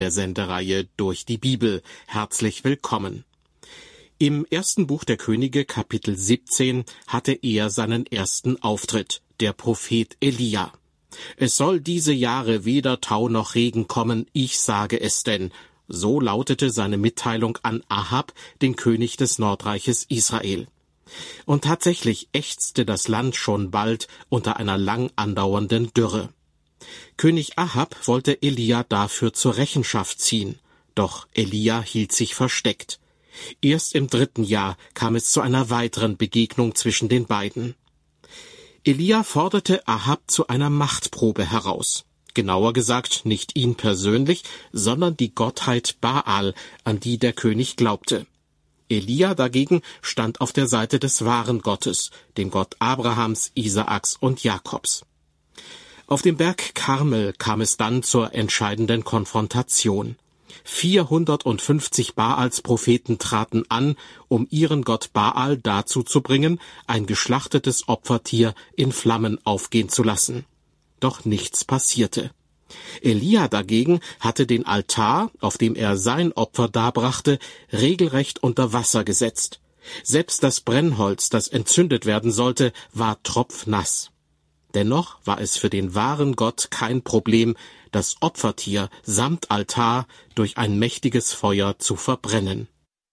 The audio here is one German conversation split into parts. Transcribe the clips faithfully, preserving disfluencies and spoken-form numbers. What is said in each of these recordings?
der Sendereihe Durch die Bibel. Herzlich willkommen. Im ersten Buch der Könige, Kapitel siebzehn, hatte er seinen ersten Auftritt, der Prophet Elia. Es soll diese Jahre weder Tau noch Regen kommen, ich sage es denn. So lautete seine Mitteilung an Ahab, den König des Nordreiches Israel. Und tatsächlich ächzte das Land schon bald unter einer lang andauernden Dürre. König Ahab wollte Elia dafür zur Rechenschaft ziehen, doch Elia hielt sich versteckt. Erst im dritten Jahr kam es zu einer weiteren Begegnung zwischen den beiden. Elia forderte Ahab zu einer Machtprobe heraus. Genauer gesagt nicht ihn persönlich, sondern die Gottheit Baal, an die der König glaubte. Elia dagegen stand auf der Seite des wahren Gottes, dem Gott Abrahams, Isaaks und Jakobs. Auf dem Berg Karmel kam es dann zur entscheidenden Konfrontation. vierhundertfünfzig Baals-Propheten traten an, um ihren Gott Baal dazu zu bringen, ein geschlachtetes Opfertier in Flammen aufgehen zu lassen. Doch nichts passierte. Elia dagegen hatte den Altar, auf dem er sein Opfer darbrachte, regelrecht unter Wasser gesetzt. Selbst das Brennholz, das entzündet werden sollte, war tropfnass. Dennoch war es für den wahren Gott kein Problem, das Opfertier samt Altar durch ein mächtiges Feuer zu verbrennen.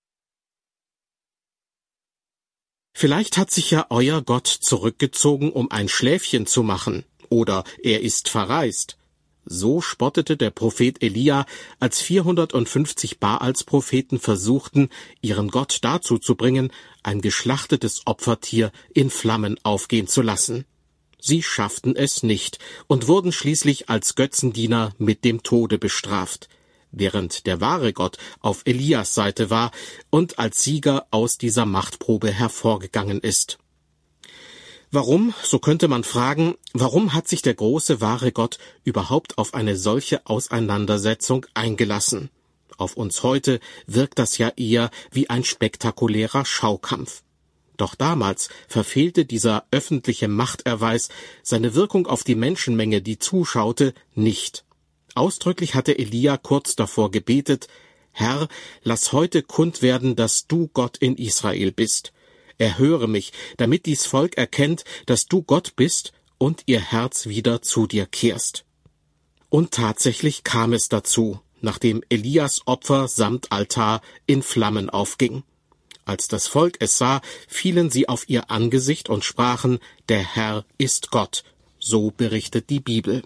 Vielleicht hat sich ja euer Gott zurückgezogen, um ein Schläfchen zu machen, oder er ist verreist. So spottete der Prophet Elia, als vierhundertfünfzig Baals-Propheten versuchten, ihren Gott dazu zu bringen, ein geschlachtetes Opfertier in Flammen aufgehen zu lassen. Sie schafften es nicht und wurden schließlich als Götzendiener mit dem Tode bestraft, während der wahre Gott auf Elias Seite war und als Sieger aus dieser Machtprobe hervorgegangen ist. Warum, so könnte man fragen, warum hat sich der große wahre Gott überhaupt auf eine solche Auseinandersetzung eingelassen? Auf uns heute wirkt das ja eher wie ein spektakulärer Schaukampf. Doch damals verfehlte dieser öffentliche Machterweis seine Wirkung auf die Menschenmenge, die zuschaute, nicht. Ausdrücklich hatte Elia kurz davor gebetet: Herr, lass heute kund werden, dass du Gott in Israel bist. Erhöre mich, damit dies Volk erkennt, dass du Gott bist und ihr Herz wieder zu dir kehrst. Und tatsächlich kam es dazu, nachdem Elias Opfer samt Altar in Flammen aufging. Als das Volk es sah, fielen sie auf ihr Angesicht und sprachen: Der Herr ist Gott. So berichtet die Bibel.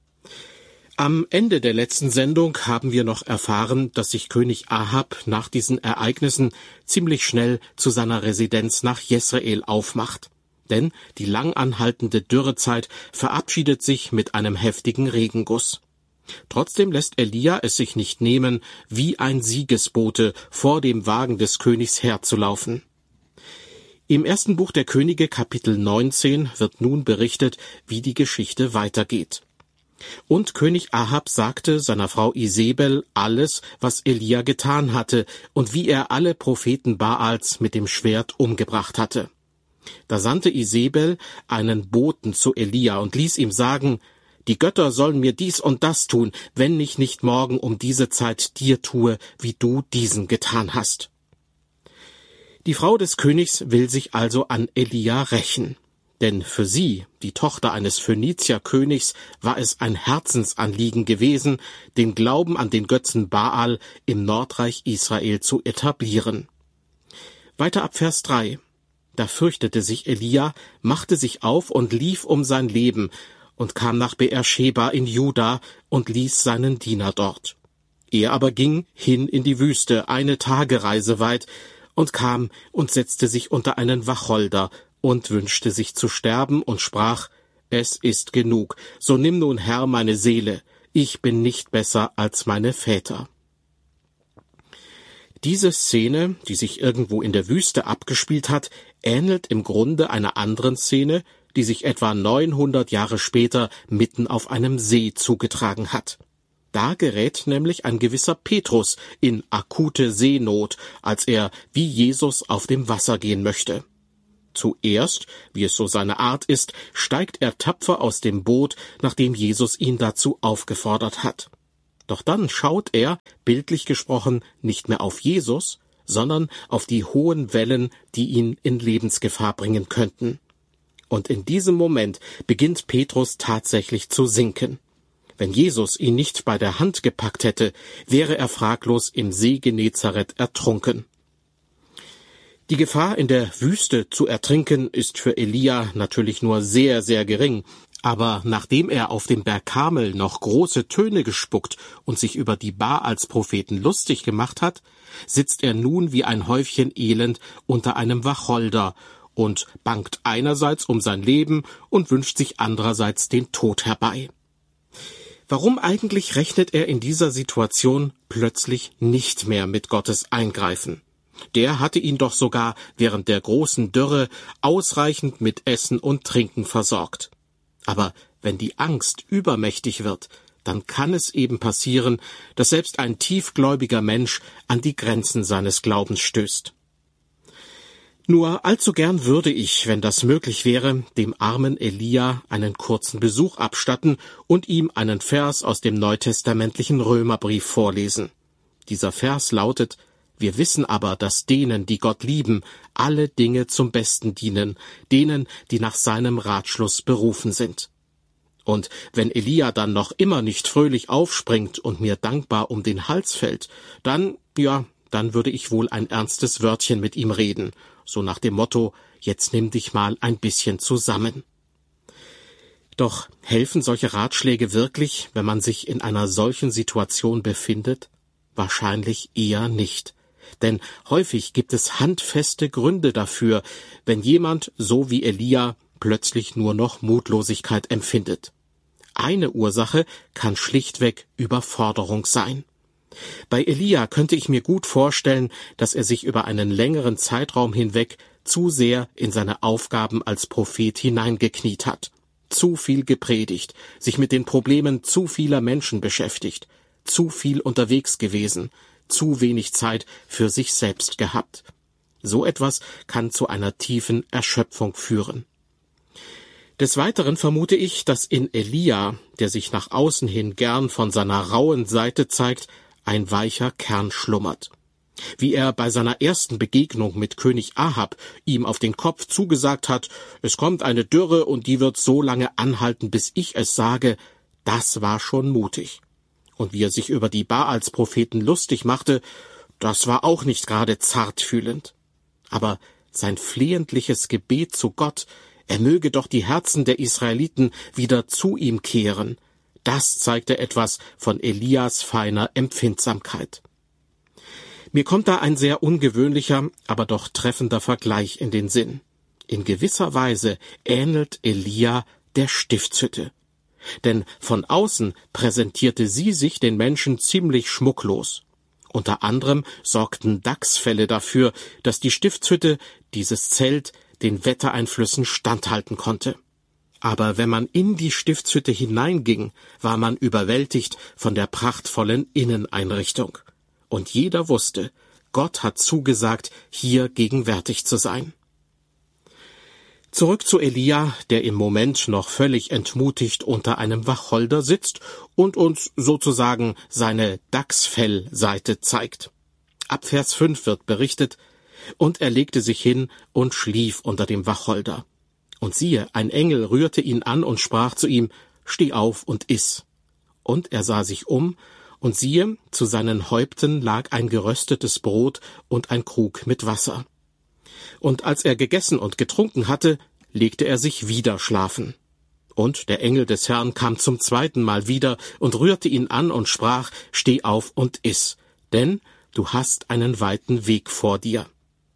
Am Ende der letzten Sendung haben wir noch erfahren, dass sich König Ahab nach diesen Ereignissen ziemlich schnell zu seiner Residenz nach Jesreel aufmacht. Denn die lang anhaltende Dürrezeit verabschiedet sich mit einem heftigen Regenguss. Trotzdem lässt Elia es sich nicht nehmen, wie ein Siegesbote vor dem Wagen des Königs herzulaufen. Im ersten Buch der Könige, Kapitel neunzehn, wird nun berichtet, wie die Geschichte weitergeht. Und König Ahab sagte seiner Frau Isebel alles, was Elia getan hatte und wie er alle Propheten Baals mit dem Schwert umgebracht hatte. Da sandte Isebel einen Boten zu Elia und ließ ihm sagen: Die Götter sollen mir dies und das tun, wenn ich nicht morgen um diese Zeit dir tue, wie du diesen getan hast. Die Frau des Königs will sich also an Elia rächen. Denn für sie, die Tochter eines Phönizierkönigs, war es ein Herzensanliegen gewesen, den Glauben an den Götzen Baal im Nordreich Israel zu etablieren. Weiter ab Vers drei. Da fürchtete sich Elia, machte sich auf und lief um sein Leben und kam nach Beersheba in Juda und ließ seinen Diener dort. Er aber ging hin in die Wüste, eine Tagereise weit, und kam und setzte sich unter einen Wacholder und wünschte sich zu sterben und sprach: Es ist genug, so nimm nun, Herr, meine Seele, ich bin nicht besser als meine Väter. Diese Szene, die sich irgendwo in der Wüste abgespielt hat, ähnelt im Grunde einer anderen Szene, die sich etwa neunhundert Jahre später mitten auf einem See zugetragen hat. Da gerät nämlich ein gewisser Petrus in akute Seenot, als er wie Jesus auf dem Wasser gehen möchte. Zuerst, wie es so seine Art ist, steigt er tapfer aus dem Boot, nachdem Jesus ihn dazu aufgefordert hat. Doch dann schaut er, bildlich gesprochen, nicht mehr auf Jesus, sondern auf die hohen Wellen, die ihn in Lebensgefahr bringen könnten. Und in diesem Moment beginnt Petrus tatsächlich zu sinken. Wenn Jesus ihn nicht bei der Hand gepackt hätte, wäre er fraglos im See Genezareth ertrunken. Die Gefahr, in der Wüste zu ertrinken, ist für Elia natürlich nur sehr, sehr gering. Aber nachdem er auf dem Berg Karmel noch große Töne gespuckt und sich über die Baals-Propheten lustig gemacht hat, sitzt er nun wie ein Häufchen Elend unter einem Wacholder und bangt einerseits um sein Leben und wünscht sich andererseits den Tod herbei. Warum eigentlich rechnet er in dieser Situation plötzlich nicht mehr mit Gottes Eingreifen? Der hatte ihn doch sogar während der großen Dürre ausreichend mit Essen und Trinken versorgt. Aber wenn die Angst übermächtig wird, dann kann es eben passieren, dass selbst ein tiefgläubiger Mensch an die Grenzen seines Glaubens stößt. Nur allzu gern würde ich, wenn das möglich wäre, dem armen Elia einen kurzen Besuch abstatten und ihm einen Vers aus dem neutestamentlichen Römerbrief vorlesen. Dieser Vers lautet: Wir wissen aber, dass denen, die Gott lieben, alle Dinge zum Besten dienen, denen, die nach seinem Ratschluss berufen sind. Und wenn Elia dann noch immer nicht fröhlich aufspringt und mir dankbar um den Hals fällt, dann, ja, dann würde ich wohl ein ernstes Wörtchen mit ihm reden, so nach dem Motto: Jetzt nimm dich mal ein bisschen zusammen. Doch helfen solche Ratschläge wirklich, wenn man sich in einer solchen Situation befindet? Wahrscheinlich eher nicht. Denn häufig gibt es handfeste Gründe dafür, wenn jemand, so wie Elia, plötzlich nur noch Mutlosigkeit empfindet. Eine Ursache kann schlichtweg Überforderung sein. Bei Elia könnte ich mir gut vorstellen, dass er sich über einen längeren Zeitraum hinweg zu sehr in seine Aufgaben als Prophet hineingekniet hat, zu viel gepredigt, sich mit den Problemen zu vieler Menschen beschäftigt, zu viel unterwegs gewesen, zu wenig Zeit für sich selbst gehabt. So etwas kann zu einer tiefen Erschöpfung führen. Des Weiteren vermute ich, dass in Elia, der sich nach außen hin gern von seiner rauen Seite zeigt, ein weicher Kern schlummert. Wie er bei seiner ersten Begegnung mit König Ahab ihm auf den Kopf zugesagt hat: Es kommt eine Dürre und die wird so lange anhalten, bis ich es sage, das war schon mutig. Und wie er sich über die Baals-Propheten lustig machte, das war auch nicht gerade zartfühlend. Aber sein flehentliches Gebet zu Gott, er möge doch die Herzen der Israeliten wieder zu ihm kehren, das zeigte etwas von Elias feiner Empfindsamkeit. Mir kommt da ein sehr ungewöhnlicher, aber doch treffender Vergleich in den Sinn. In gewisser Weise ähnelt Elia der Stiftshütte. Denn von außen präsentierte sie sich den Menschen ziemlich schmucklos. Unter anderem sorgten Dachsfelle dafür, dass die Stiftshütte, dieses Zelt, den Wettereinflüssen standhalten konnte. Aber wenn man in die Stiftshütte hineinging, war man überwältigt von der prachtvollen Inneneinrichtung. Und jeder wusste, Gott hat zugesagt, hier gegenwärtig zu sein. Zurück zu Elia, der im Moment noch völlig entmutigt unter einem Wacholder sitzt und uns sozusagen seine Dachsfellseite zeigt. Ab Vers fünf wird berichtet: Und er legte sich hin und schlief unter dem Wacholder. Und siehe, ein Engel rührte ihn an und sprach zu ihm: Steh auf und iss. Und er sah sich um, und siehe, zu seinen Häupten lag ein geröstetes Brot und ein Krug mit Wasser. Und als er gegessen und getrunken hatte, legte er sich wieder schlafen. Und der Engel des Herrn kam zum zweiten Mal wieder und rührte ihn an und sprach: Steh auf und iss, denn du hast einen weiten Weg vor dir.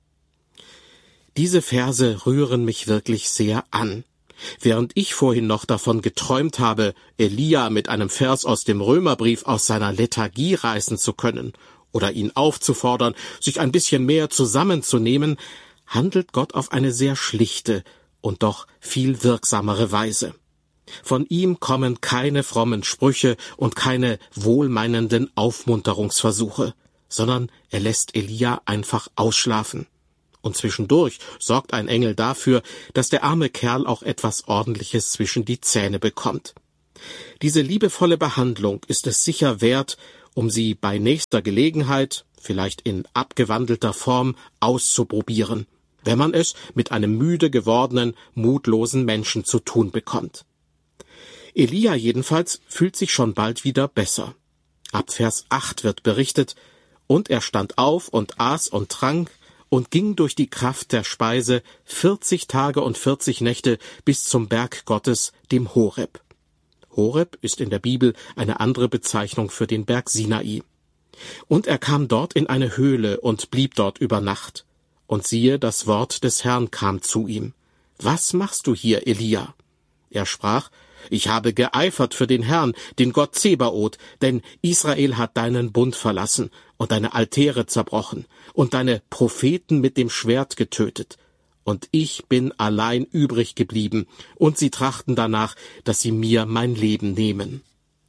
Diese Verse rühren mich wirklich sehr an. Während ich vorhin noch davon geträumt habe, Elia mit einem Vers aus dem Römerbrief aus seiner Lethargie reißen zu können oder ihn aufzufordern, sich ein bisschen mehr zusammenzunehmen, handelt Gott auf eine sehr schlichte und doch viel wirksamere Weise. Von ihm kommen keine frommen Sprüche und keine wohlmeinenden Aufmunterungsversuche, sondern er lässt Elia einfach ausschlafen. Und zwischendurch sorgt ein Engel dafür, dass der arme Kerl auch etwas Ordentliches zwischen die Zähne bekommt. Diese liebevolle Behandlung ist es sicher wert, um sie bei nächster Gelegenheit, vielleicht in abgewandelter Form, auszuprobieren, wenn man es mit einem müde gewordenen, mutlosen Menschen zu tun bekommt. Elia jedenfalls fühlt sich schon bald wieder besser. Ab Vers acht wird berichtet, und er stand auf und aß und trank und ging durch die Kraft der Speise vierzig Tage und vierzig Nächte bis zum Berg Gottes, dem Horeb. Horeb ist in der Bibel eine andere Bezeichnung für den Berg Sinai. Und er kam dort in eine Höhle und blieb dort über Nacht. Und siehe, das Wort des Herrn kam zu ihm. Was machst du hier, Elia? Er sprach, ich habe geeifert für den Herrn, den Gott Zebaoth, denn Israel hat deinen Bund verlassen und deine Altäre zerbrochen und deine Propheten mit dem Schwert getötet. Und ich bin allein übrig geblieben, und sie trachten danach, dass sie mir mein Leben nehmen.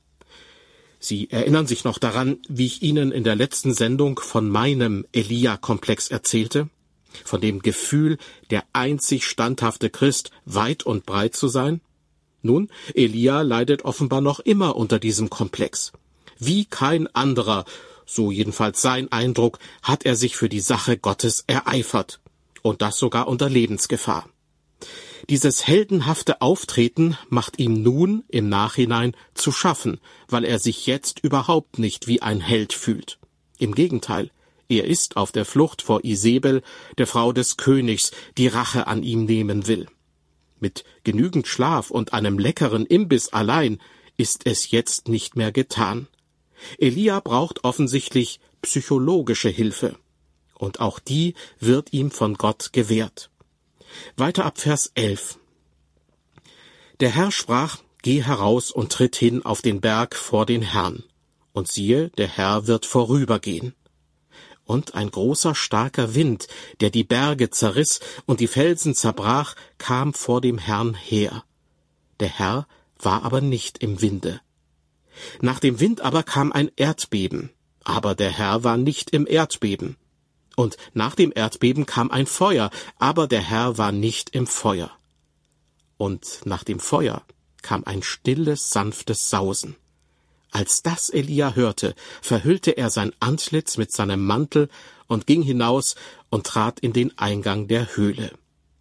Sie erinnern sich noch daran, wie ich Ihnen in der letzten Sendung von meinem Elia-Komplex erzählte? Von dem Gefühl, der einzig standhafte Christ weit und breit zu sein? Nun, Elia leidet offenbar noch immer unter diesem Komplex. Wie kein anderer, so jedenfalls sein Eindruck, hat er sich für die Sache Gottes ereifert. Und das sogar unter Lebensgefahr. Dieses heldenhafte Auftreten macht ihm nun im Nachhinein zu schaffen, weil er sich jetzt überhaupt nicht wie ein Held fühlt. Im Gegenteil, er ist auf der Flucht vor Isebel, der Frau des Königs, die Rache an ihm nehmen will. Mit genügend Schlaf und einem leckeren Imbiss allein ist es jetzt nicht mehr getan. Elia braucht offensichtlich psychologische Hilfe. Und auch die wird ihm von Gott gewährt. Weiter ab Vers elf. Der Herr sprach, geh heraus und tritt hin auf den Berg vor den Herrn. Und siehe, der Herr wird vorübergehen. Und ein großer, starker Wind, der die Berge zerriss und die Felsen zerbrach, kam vor dem Herrn her. Der Herr war aber nicht im Winde. Nach dem Wind aber kam ein Erdbeben, aber der Herr war nicht im Erdbeben. Und nach dem Erdbeben kam ein Feuer, aber der Herr war nicht im Feuer. Und nach dem Feuer kam ein stilles, sanftes Sausen. Als das Elia hörte, verhüllte er sein Antlitz mit seinem Mantel und ging hinaus und trat in den Eingang der Höhle.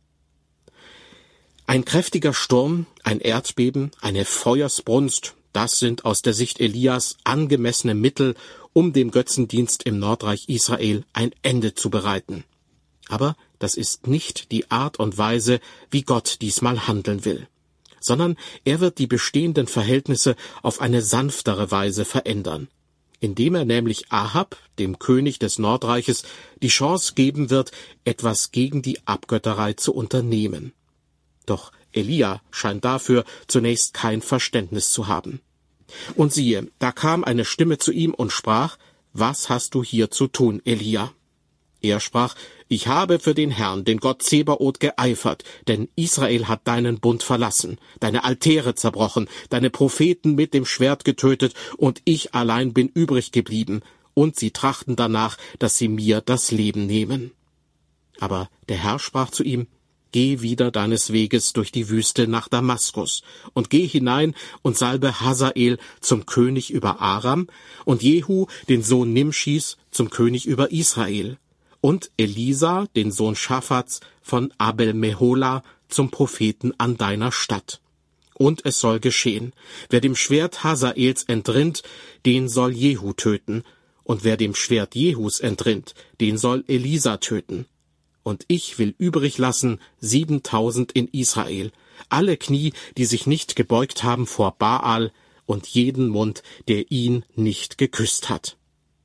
Ein kräftiger Sturm, ein Erdbeben, eine Feuersbrunst, das sind aus der Sicht Elias angemessene Mittel, um dem Götzendienst im Nordreich Israel ein Ende zu bereiten. Aber das ist nicht die Art und Weise, wie Gott diesmal handeln will, sondern er wird die bestehenden Verhältnisse auf eine sanftere Weise verändern, indem er nämlich Ahab, dem König des Nordreiches, die Chance geben wird, etwas gegen die Abgötterei zu unternehmen. Doch Elia scheint dafür zunächst kein Verständnis zu haben. Und siehe, da kam eine Stimme zu ihm und sprach, was hast du hier zu tun, Elia? Er sprach, ich habe für den Herrn, den Gott Zebaoth, geeifert, denn Israel hat deinen Bund verlassen, deine Altäre zerbrochen, deine Propheten mit dem Schwert getötet, und ich allein bin übrig geblieben, und sie trachten danach, dass sie mir das Leben nehmen. Aber der Herr sprach zu ihm, geh wieder deines Weges durch die Wüste nach Damaskus und geh hinein und salbe Hazael zum König über Aram und Jehu, den Sohn Nimschis, zum König über Israel und Elisa, den Sohn Schaphats, von Abel-Mehola zum Propheten an deiner Stadt. Und es soll geschehen, wer dem Schwert Hazaels entrinnt, den soll Jehu töten, und wer dem Schwert Jehus entrinnt, den soll Elisa töten. Und ich will übrig lassen siebentausend in Israel, alle Knie, die sich nicht gebeugt haben vor Baal, und jeden Mund, der ihn nicht geküsst hat.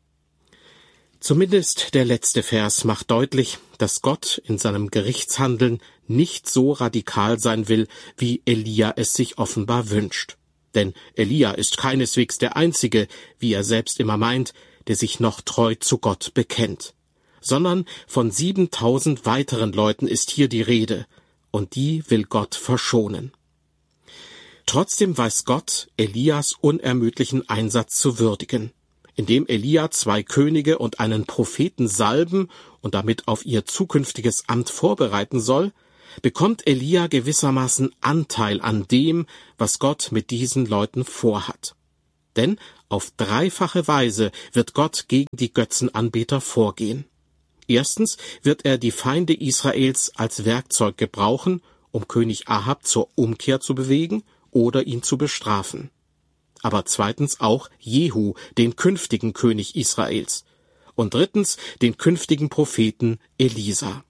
Zumindest der letzte Vers macht deutlich, dass Gott in seinem Gerichtshandeln nicht so radikal sein will, wie Elia es sich offenbar wünscht. Denn Elia ist keineswegs der Einzige, wie er selbst immer meint, der sich noch treu zu Gott bekennt. Sondern von siebentausend weiteren Leuten ist hier die Rede, und die will Gott verschonen. Trotzdem weiß Gott, Elias unermüdlichen Einsatz zu würdigen, indem Elia zwei Könige und einen Propheten salben und damit auf ihr zukünftiges Amt vorbereiten soll, bekommt Elia gewissermaßen Anteil an dem, was Gott mit diesen Leuten vorhat. Denn auf dreifache Weise wird Gott gegen die Götzenanbeter vorgehen. Erstens wird er die Feinde Israels als Werkzeug gebrauchen, um König Ahab zur Umkehr zu bewegen oder ihn zu bestrafen. Aber zweitens auch Jehu, den künftigen König Israels. Und drittens den künftigen Propheten Elisa.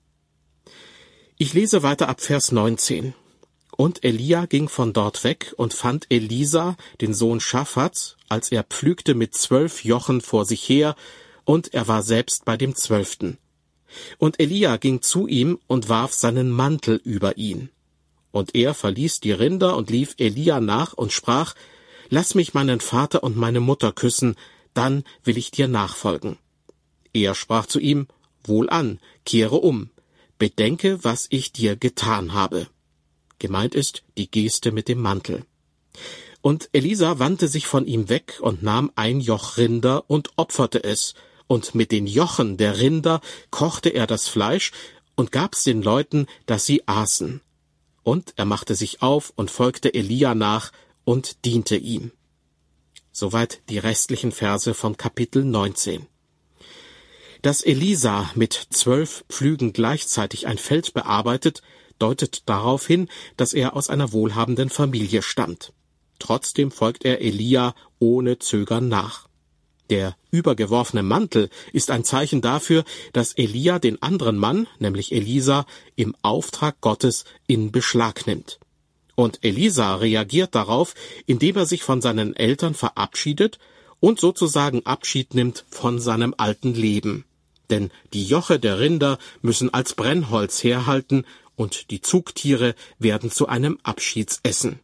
Ich lese weiter ab Vers neunzehn. Und Elia ging von dort weg und fand Elisa, den Sohn Schaphats, als er pflügte mit zwölf Jochen vor sich her, und er war selbst bei dem zwölften. Und Elia ging zu ihm und warf seinen Mantel über ihn. Und er verließ die Rinder und lief Elia nach und sprach, »Lass mich meinen Vater und meine Mutter küssen, dann will ich dir nachfolgen.« Er sprach zu ihm, »Wohlan, kehre um, bedenke, was ich dir getan habe.« Gemeint ist die Geste mit dem Mantel. Und Elisa wandte sich von ihm weg und nahm ein Joch Rinder und opferte es, und mit den Jochen der Rinder kochte er das Fleisch und gab's den Leuten, dass sie aßen. Und er machte sich auf und folgte Elia nach und diente ihm. Soweit die restlichen Verse von Kapitel neunzehn. Dass Elisa mit zwölf Pflügen gleichzeitig ein Feld bearbeitet, deutet darauf hin, dass er aus einer wohlhabenden Familie stammt. Trotzdem folgt er Elia ohne Zögern nach. Der übergeworfene Mantel ist ein Zeichen dafür, dass Elia den anderen Mann, nämlich Elisa, im Auftrag Gottes in Beschlag nimmt. Und Elisa reagiert darauf, indem er sich von seinen Eltern verabschiedet und sozusagen Abschied nimmt von seinem alten Leben. Denn die Joche der Rinder müssen als Brennholz herhalten und die Zugtiere werden zu einem Abschiedsessen.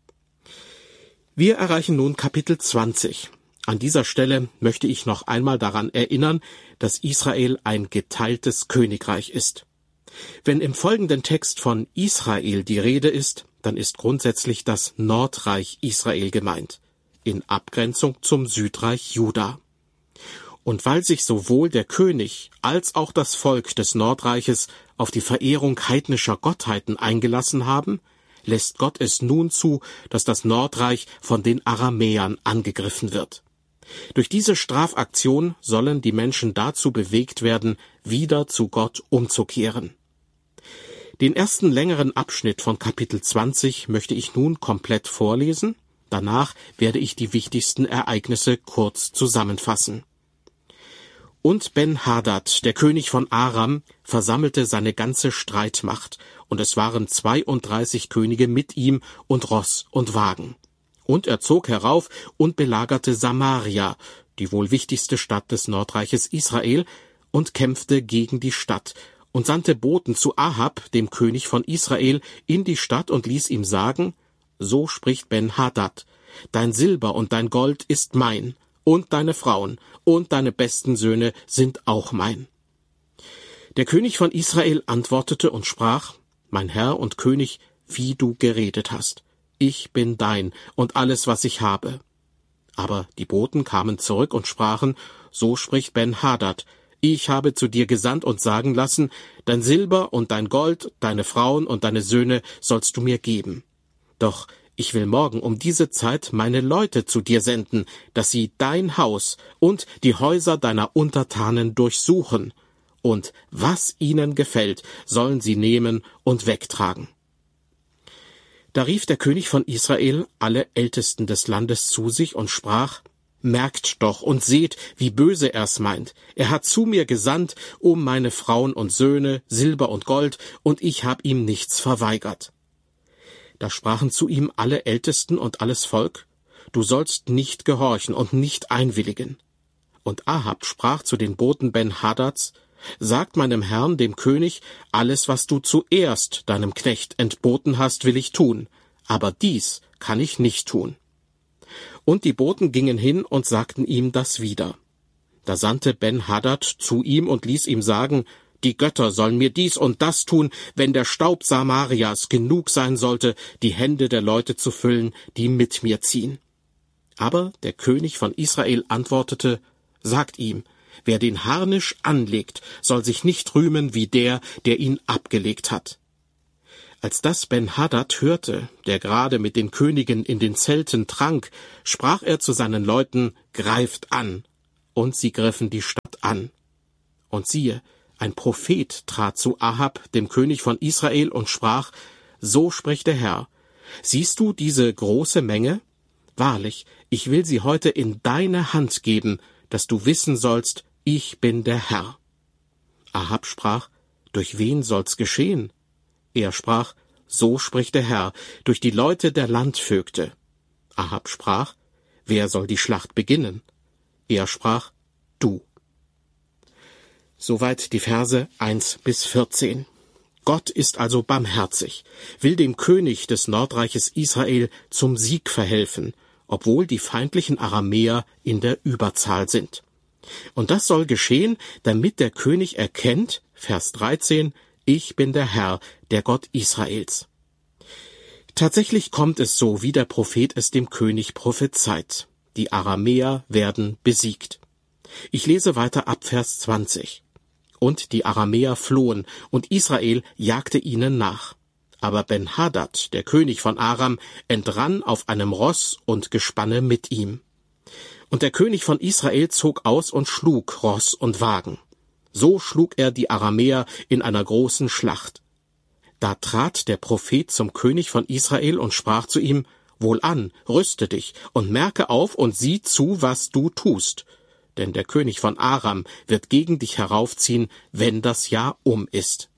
Wir erreichen nun Kapitel zwanzig. An dieser Stelle möchte ich noch einmal daran erinnern, dass Israel ein geteiltes Königreich ist. Wenn im folgenden Text von Israel die Rede ist, dann ist grundsätzlich das Nordreich Israel gemeint, in Abgrenzung zum Südreich Juda. Und weil sich sowohl der König als auch das Volk des Nordreiches auf die Verehrung heidnischer Gottheiten eingelassen haben, lässt Gott es nun zu, dass das Nordreich von den Aramäern angegriffen wird. Durch diese Strafaktion sollen die Menschen dazu bewegt werden, wieder zu Gott umzukehren. Den ersten längeren Abschnitt von Kapitel zwanzig möchte ich nun komplett vorlesen. Danach werde ich die wichtigsten Ereignisse kurz zusammenfassen. Und Ben-Hadad, der König von Aram, versammelte seine ganze Streitmacht, und es waren zweiunddreißig Könige mit ihm und Ross und Wagen. Und er zog herauf und belagerte Samaria, die wohl wichtigste Stadt des Nordreiches Israel, und kämpfte gegen die Stadt, und sandte Boten zu Ahab, dem König von Israel, in die Stadt und ließ ihm sagen, so spricht Ben-Hadad, dein Silber und dein Gold ist mein, und deine Frauen und deine besten Söhne sind auch mein. Der König von Israel antwortete und sprach, mein Herr und König, wie du geredet hast. Ich bin dein und alles, was ich habe. Aber die Boten kamen zurück und sprachen, so spricht Ben-Hadad, ich habe zu dir gesandt und sagen lassen, dein Silber und dein Gold, deine Frauen und deine Söhne sollst du mir geben. Doch ich will morgen um diese Zeit meine Leute zu dir senden, dass sie dein Haus und die Häuser deiner Untertanen durchsuchen, und was ihnen gefällt, sollen sie nehmen und wegtragen. Da rief der König von Israel alle Ältesten des Landes zu sich und sprach, merkt doch und seht, wie böse er's meint. Er hat zu mir gesandt, um meine Frauen und Söhne, Silber und Gold, und ich hab ihm nichts verweigert. Da sprachen zu ihm alle Ältesten und alles Volk, du sollst nicht gehorchen und nicht einwilligen. Und Ahab sprach zu den Boten Ben-Hadads, sagt meinem Herrn, dem König, alles, was du zuerst deinem Knecht entboten hast, will ich tun, aber dies kann ich nicht tun. Und die Boten gingen hin und sagten ihm das wieder. Da sandte Ben-Hadad zu ihm und ließ ihm sagen, die Götter sollen mir dies und das tun, wenn der Staub Samarias genug sein sollte, die Hände der Leute zu füllen, die mit mir ziehen. Aber der König von Israel antwortete, sagt ihm, wer den Harnisch anlegt, soll sich nicht rühmen wie der, der ihn abgelegt hat. Als das Ben-Hadad hörte, der gerade mit den Königen in den Zelten trank, sprach er zu seinen Leuten, »Greift an!« Und sie griffen die Stadt an. Und siehe, ein Prophet trat zu Ahab, dem König von Israel, und sprach, »So spricht der Herr, siehst du diese große Menge? Wahrlich, ich will sie heute in deine Hand geben, dass du wissen sollst, ich bin der Herr.« Ahab sprach, »Durch wen soll's geschehen?« Er sprach, »So spricht der Herr, durch die Leute der Landvögte.« Ahab sprach, »Wer soll die Schlacht beginnen?« Er sprach, »Du.« Soweit die Verse eins bis vierzehn. Gott ist also barmherzig, will dem König des Nordreiches Israel zum Sieg verhelfen, obwohl die feindlichen Aramäer in der Überzahl sind. Und das soll geschehen, damit der König erkennt, Vers dreizehn, »Ich bin der Herr, der Gott Israels.« Tatsächlich kommt es so, wie der Prophet es dem König prophezeit. Die Aramäer werden besiegt. Ich lese weiter ab Vers zwanzig. »Und die Aramäer flohen, und Israel jagte ihnen nach. Aber Ben-Hadad, der König von Aram, entrann auf einem Ross und Gespanne mit ihm. Und der König von Israel zog aus und schlug Ross und Wagen. So schlug er die Aramäer in einer großen Schlacht. Da trat der Prophet zum König von Israel und sprach zu ihm, »Wohlan, rüste dich und merke auf und sieh zu, was du tust. Denn der König von Aram wird gegen dich heraufziehen, wenn das Jahr um ist.«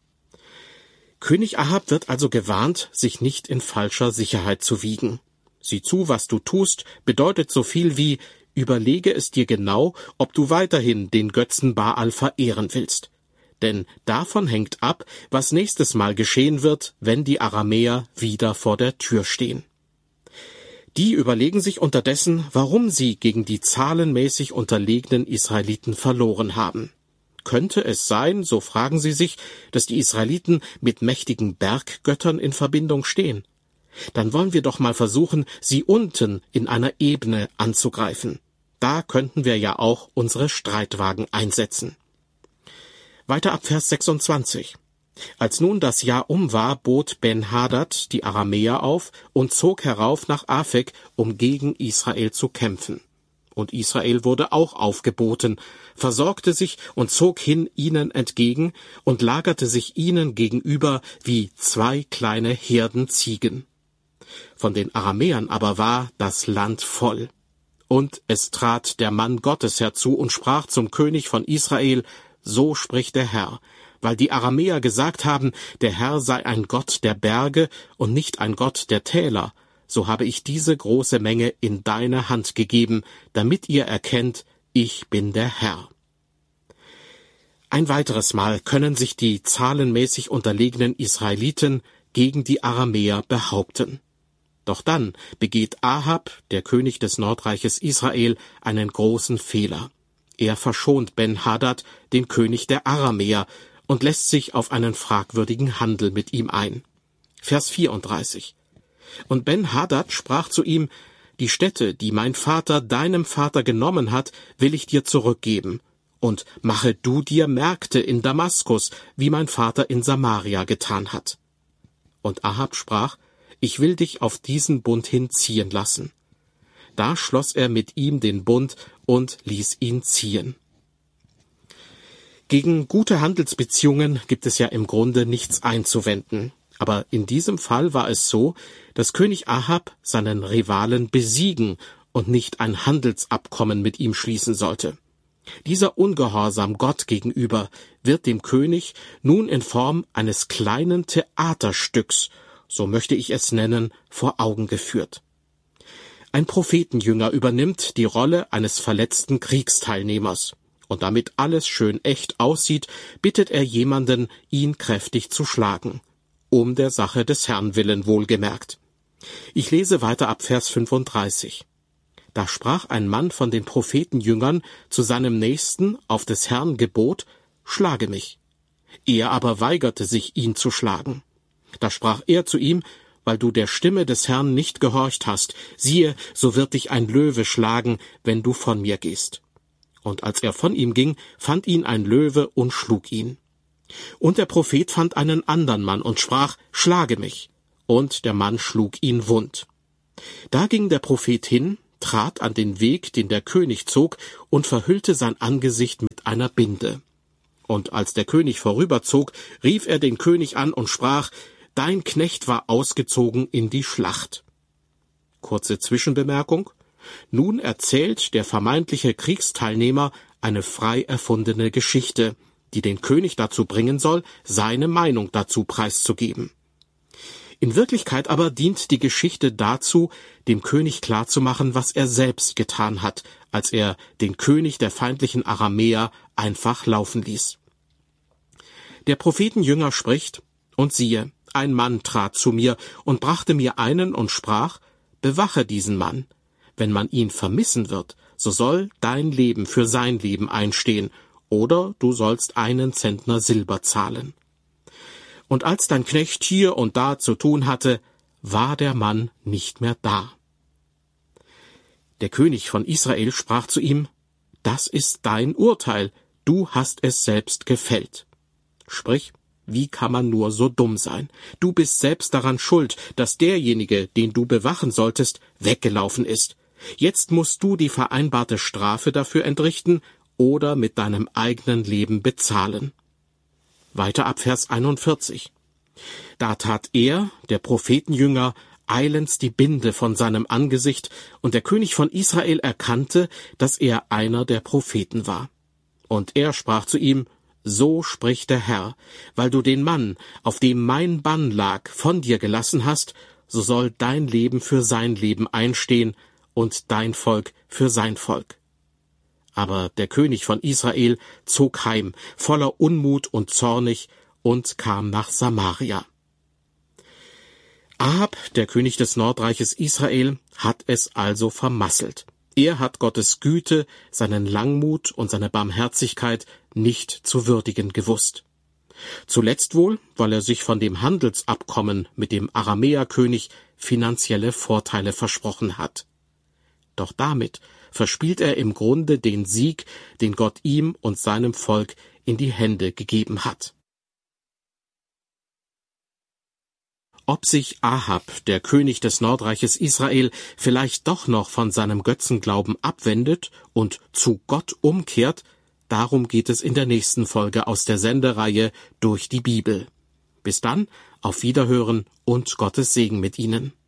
König Ahab wird also gewarnt, sich nicht in falscher Sicherheit zu wiegen. Sieh zu, was du tust, bedeutet so viel wie, überlege es dir genau, ob du weiterhin den Götzen Baal verehren willst. Denn davon hängt ab, was nächstes Mal geschehen wird, wenn die Aramäer wieder vor der Tür stehen. Die überlegen sich unterdessen, warum sie gegen die zahlenmäßig unterlegenen Israeliten verloren haben. Könnte es sein, so fragen sie sich, dass die Israeliten mit mächtigen Berggöttern in Verbindung stehen? Dann wollen wir doch mal versuchen, sie unten in einer Ebene anzugreifen. Da könnten wir ja auch unsere Streitwagen einsetzen. Weiter ab Vers sechsundzwanzig. Als nun das Jahr um war, bot Ben-Hadad die Aramäer auf und zog herauf nach Afek, um gegen Israel zu kämpfen. Und Israel wurde auch aufgeboten, versorgte sich und zog hin ihnen entgegen und lagerte sich ihnen gegenüber wie zwei kleine Herden Ziegen. Von den Aramäern aber war das Land voll. Und es trat der Mann Gottes herzu und sprach zum König von Israel, »So spricht der Herr, weil die Aramäer gesagt haben, der Herr sei ein Gott der Berge und nicht ein Gott der Täler, so habe ich diese große Menge in deine Hand gegeben, damit ihr erkennt, ich bin der Herr.« Ein weiteres Mal können sich die zahlenmäßig unterlegenen Israeliten gegen die Aramäer behaupten. Doch dann begeht Ahab, der König des Nordreiches Israel, einen großen Fehler. Er verschont Ben-Hadad, den König der Aramäer, und lässt sich auf einen fragwürdigen Handel mit ihm ein. Vers vierunddreißig. Und Ben-Hadad sprach zu ihm, »Die Städte, die mein Vater deinem Vater genommen hat, will ich dir zurückgeben. Und mache du dir Märkte in Damaskus, wie mein Vater in Samaria getan hat.« Und Ahab sprach, »Ich will dich auf diesen Bund hinziehen lassen.« Da schloss er mit ihm den Bund und ließ ihn ziehen. Gegen gute Handelsbeziehungen gibt es ja im Grunde nichts einzuwenden. Aber in diesem Fall war es so, dass König Ahab seinen Rivalen besiegen und nicht ein Handelsabkommen mit ihm schließen sollte. Dieser Ungehorsam Gott gegenüber wird dem König nun in Form eines kleinen Theaterstücks, so möchte ich es nennen, vor Augen geführt. Ein Prophetenjünger übernimmt die Rolle eines verletzten Kriegsteilnehmers. Und damit alles schön echt aussieht, bittet er jemanden, ihn kräftig zu schlagen. Um der Sache des Herrn willen wohlgemerkt. Ich lese weiter ab Vers fünfunddreißig. Da sprach ein Mann von den Prophetenjüngern zu seinem Nächsten auf des Herrn Gebot, »Schlage mich.« Er aber weigerte sich, ihn zu schlagen. Da sprach er zu ihm, »Weil du der Stimme des Herrn nicht gehorcht hast, siehe, so wird dich ein Löwe schlagen, wenn du von mir gehst.« Und als er von ihm ging, fand ihn ein Löwe und schlug ihn. Und der Prophet fand einen andern Mann und sprach, schlage mich. Und der Mann schlug ihn wund. Da ging der Prophet hin, trat an den Weg, den der König zog, und verhüllte sein Angesicht mit einer Binde. Und als der König vorüberzog, rief er den König an und sprach, dein Knecht war ausgezogen in die Schlacht. Kurze Zwischenbemerkung. Nun erzählt der vermeintliche Kriegsteilnehmer eine frei erfundene Geschichte, die den König dazu bringen soll, seine Meinung dazu preiszugeben. In Wirklichkeit aber dient die Geschichte dazu, dem König klarzumachen, was er selbst getan hat, als er den König der feindlichen Aramäer einfach laufen ließ. Der Prophetenjünger spricht, und siehe, ein Mann trat zu mir und brachte mir einen und sprach, bewache diesen Mann. Wenn man ihn vermissen wird, so soll dein Leben für sein Leben einstehen, oder du sollst einen Zentner Silber zahlen. Und als dein Knecht hier und da zu tun hatte, war der Mann nicht mehr da. Der König von Israel sprach zu ihm, das ist dein Urteil, du hast es selbst gefällt. Sprich, wie kann man nur so dumm sein? Du bist selbst daran schuld, dass derjenige, den du bewachen solltest, weggelaufen ist. Jetzt musst du die vereinbarte Strafe dafür entrichten oder mit deinem eigenen Leben bezahlen. Weiter ab Vers einundvierzig. Da tat er, der Prophetenjünger, eilends die Binde von seinem Angesicht, und der König von Israel erkannte, dass er einer der Propheten war. Und er sprach zu ihm, so spricht der Herr, weil du den Mann, auf dem mein Bann lag, von dir gelassen hast, so soll dein Leben für sein Leben einstehen und dein Volk für sein Volk. Aber der König von Israel zog heim, voller Unmut und zornig, und kam nach Samaria. Ahab, der König des Nordreiches Israel, hat es also vermasselt. Er hat Gottes Güte, seinen Langmut und seine Barmherzigkeit nicht zu würdigen gewusst. Zuletzt wohl, weil er sich von dem Handelsabkommen mit dem Aramäerkönig finanzielle Vorteile versprochen hat. Doch damit verspielt er im Grunde den Sieg, den Gott ihm und seinem Volk in die Hände gegeben hat. Ob sich Ahab, der König des Nordreiches Israel, vielleicht doch noch von seinem Götzenglauben abwendet und zu Gott umkehrt, darum geht es in der nächsten Folge aus der Sendereihe Durch die Bibel. Bis dann, auf Wiederhören und Gottes Segen mit Ihnen.